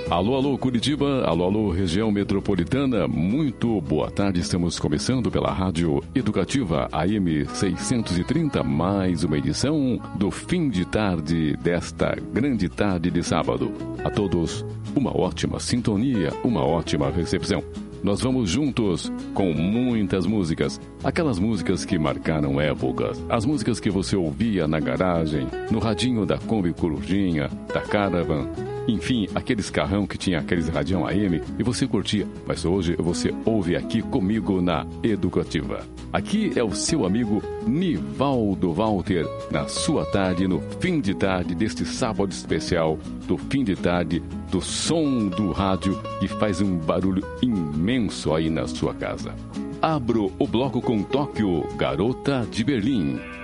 Alô, alô, Curitiba, alô, alô, região metropolitana, muito boa tarde, estamos começando pela Rádio Educativa AM 630, mais uma edição do fim de tarde desta grande tarde de sábado. A todos, uma ótima sintonia, uma ótima recepção. Nós vamos juntos com muitas músicas, aquelas músicas que marcaram épocas, as músicas que você ouvia na garagem, no radinho da Kombi Corujinha, da Caravan, enfim, aqueles carrão que tinha aqueles radião AM e você curtia, mas hoje você ouve aqui comigo na Educativa. Aqui é o seu amigo Nivaldo Walter, na sua tarde, no fim de tarde deste sábado especial, do fim de tarde, do som do rádio que faz um barulho imenso aí na sua casa. Abro o bloco com Tóquio, Garota de Berlim.